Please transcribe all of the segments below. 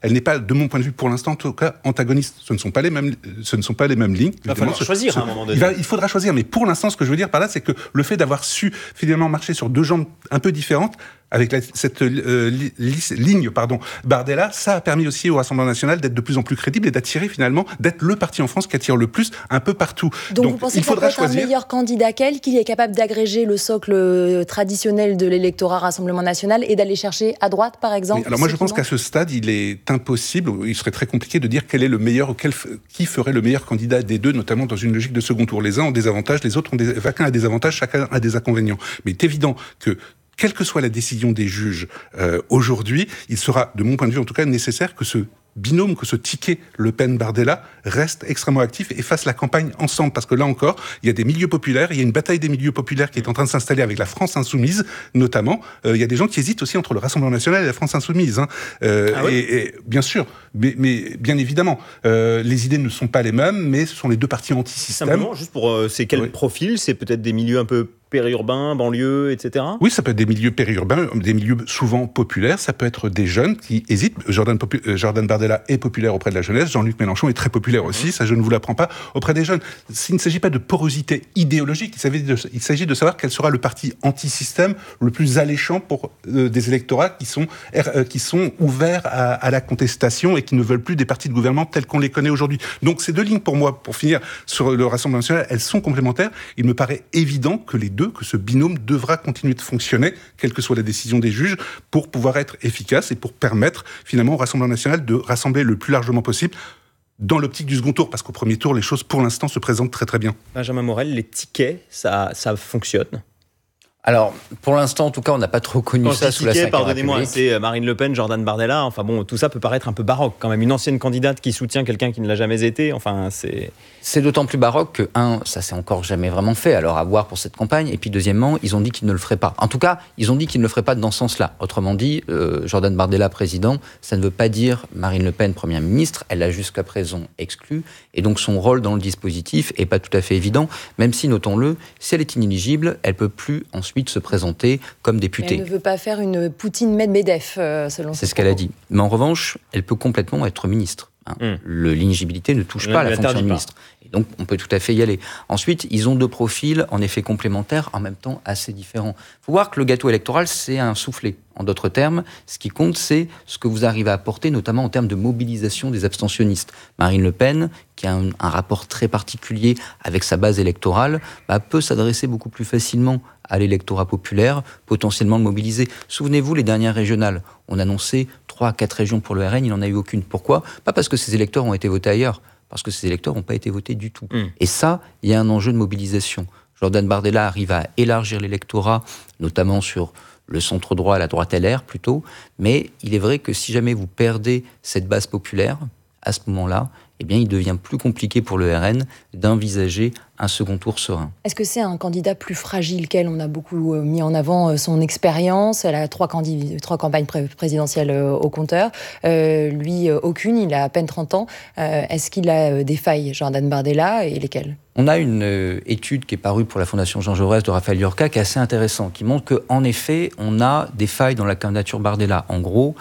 elle n'est pas, de mon point de vue pour l'instant en tout cas, antagoniste. Ce ne sont pas les mêmes lignes. Il va falloir choisir à un moment donné. Il faudra choisir, mais pour l'instant, ce que je veux dire par là, c'est que le fait d'avoir su finalement marcher sur deux jambes un peu différentes, avec cette ligne Bardella, ça a permis aussi au Rassemblement national d'être de plus en plus crédible et d'attirer finalement, d'être le parti en France qui attire le plus un peu partout. Donc vous pensez qu'il faudra choisir un meilleur candidat qu'il est capable d'agréger le socle traditionnel de l'électorat Rassemblement national et d'aller chercher à droite, par exemple? Oui, alors moi je pense qu'à ce stade, il est impossible, il serait très compliqué de dire quel est le meilleur ou qui ferait le meilleur candidat des deux, notamment dans une logique de second tour. Les uns ont des avantages, les autres ont chacun a des avantages, chacun a des inconvénients. Mais il est évident que quelle que soit la décision des juges aujourd'hui, il sera, de mon point de vue en tout cas, nécessaire que ce binôme, que ce ticket Le Pen-Bardella reste extrêmement actif et fasse la campagne ensemble. Parce que là encore, il y a des milieux populaires, il y a une bataille des milieux populaires qui est en train de s'installer avec la France insoumise, notamment. Il y a des gens qui hésitent aussi entre le Rassemblement national et la France insoumise. Et bien sûr, mais bien évidemment, les idées ne sont pas les mêmes, mais ce sont les deux partis anti-système. Simplement, juste pour... c'est quel profil? C'est peut-être des milieux un peu périurbains, banlieues, etc. Oui, ça peut être des milieux périurbains, des milieux souvent populaires, ça peut être des jeunes qui hésitent. Jordan Bardella est populaire auprès de la jeunesse, Jean-Luc Mélenchon est très populaire aussi, ça je ne vous l'apprends pas, auprès des jeunes. Il ne s'agit pas de porosité idéologique, il s'agit de savoir quel sera le parti anti-système le plus alléchant pour des électorats qui sont ouverts à la contestation et qui ne veulent plus des partis de gouvernement tels qu'on les connaît aujourd'hui. Donc ces deux lignes pour moi, pour finir sur le Rassemblement national, elles sont complémentaires. Il me paraît évident que que ce binôme devra continuer de fonctionner, quelle que soit la décision des juges, pour pouvoir être efficace et pour permettre finalement au Rassemblement national de rassembler le plus largement possible dans l'optique du second tour, parce qu'au premier tour, les choses pour l'instant se présentent très très bien. Benjamin Morel, les tickets, ça fonctionne? Alors, pour l'instant, en tout cas, on n'a pas trop connu ça sous la Ve République. Pardonnez-moi, c'est Marine Le Pen, Jordan Bardella. Enfin bon, tout ça peut paraître un peu baroque quand même. Une ancienne candidate qui soutient quelqu'un qui ne l'a jamais été. Enfin, c'est d'autant plus baroque que, ça s'est encore jamais vraiment fait. Alors, à voir pour cette campagne. Et puis, deuxièmement, ils ont dit qu'ils ne le feraient pas. En tout cas, ils ont dit qu'ils ne le feraient pas dans ce sens-là. Autrement dit, Jordan Bardella, président, ça ne veut pas dire Marine Le Pen, première ministre. Elle l'a jusqu'à présent exclu. Et donc, son rôle dans le dispositif est pas tout à fait évident. Même si, notons-le, si elle est inéligible, elle peut plus ensuite se présenter comme députée. Elle ne veut pas faire une Poutine-Medvedev, selon c'est ce qu'elle a dit. Mais en revanche, elle peut complètement être ministre. L'inéligibilité ne touche pas à la fonction de ministre. Et donc, on peut tout à fait y aller. Ensuite, ils ont deux profils, en effet complémentaires, en même temps assez différents. Il faut voir que le gâteau électoral, c'est un soufflet. En d'autres termes, ce qui compte, c'est ce que vous arrivez à apporter, notamment en termes de mobilisation des abstentionnistes. Marine Le Pen, qui a un rapport très particulier avec sa base électorale, peut s'adresser beaucoup plus facilement à l'électorat populaire, potentiellement le mobiliser. Souvenez-vous, les dernières régionales, on annonçait 3 à 4 régions pour le RN, il n'en a eu aucune. Pourquoi? Pas parce que ces électeurs ont été votés ailleurs, parce que ces électeurs n'ont pas été votés du tout. Et ça, il y a un enjeu de mobilisation. Jordan Bardella arrive à élargir l'électorat, notamment sur le centre-droit, la droite LR plutôt, mais il est vrai que si jamais vous perdez cette base populaire, à ce moment-là, eh bien, il devient plus compliqué pour le RN d'envisager un second tour serein. Est-ce que c'est un candidat plus fragile qu'elle? On a beaucoup mis en avant son expérience. Elle a 3 campagnes présidentielles au compteur. Lui, aucune. Il a à peine 30 ans. Est-ce qu'il a des failles, Jordan Bardella, et lesquelles? On a une étude qui est parue pour la Fondation Jean Jaurès de Raphaël Llorca qui est assez intéressante, qui montre qu'en effet, on a des failles dans la candidature Bardella. En gros,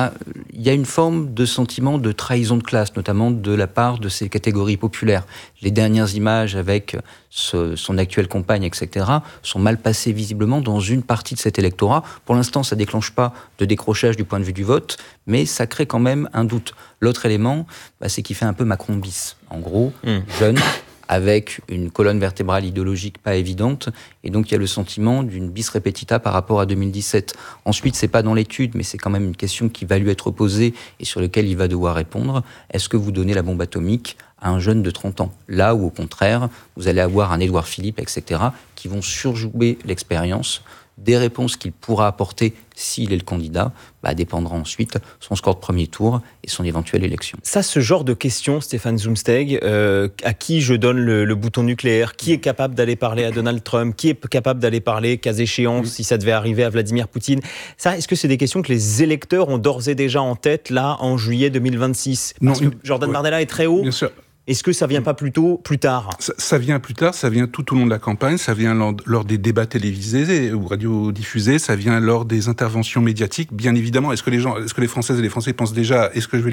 il y a une forme de sentiment de trahison de classe, notamment de la part de ces catégories populaires. Les dernières images avec son actuelle compagne, etc., sont mal passées visiblement dans une partie de cet électorat. Pour l'instant, ça ne déclenche pas de décrochage du point de vue du vote, mais ça crée quand même un doute. L'autre élément, c'est qu'il fait un peu Macron bis. En gros, jeune, avec une colonne vertébrale idéologique pas évidente, et donc il y a le sentiment d'une bis repetita par rapport à 2017. Ensuite, c'est pas dans l'étude, mais c'est quand même une question qui va lui être posée et sur laquelle il va devoir répondre. Est-ce que vous donnez la bombe atomique à un jeune de 30 ans? Là où, au contraire, vous allez avoir un Édouard Philippe, etc., qui vont surjouer l'expérience. Des réponses qu'il pourra apporter s'il est le candidat dépendra ensuite son score de premier tour et son éventuelle élection. Ça, ce genre de questions, Stéphane Zumsteg, à qui je donne le bouton nucléaire? Qui est capable d'aller parler à Donald Trump? Qui est capable d'aller parler, cas échéant, si ça devait arriver à Vladimir Poutine? Ça, est-ce que c'est des questions que les électeurs ont d'ores et déjà en tête, là, en juillet 2026? Parce que Jordan Bardella est très haut. Bien sûr. Est-ce que ça vient pas plutôt plus tard? Ça vient plus tard, ça vient tout au long de la campagne, ça vient lors des débats télévisés ou radiodiffusés, ça vient lors des interventions médiatiques, bien évidemment. Est-ce que les Françaises et les Français pensent déjà, est-ce que je vais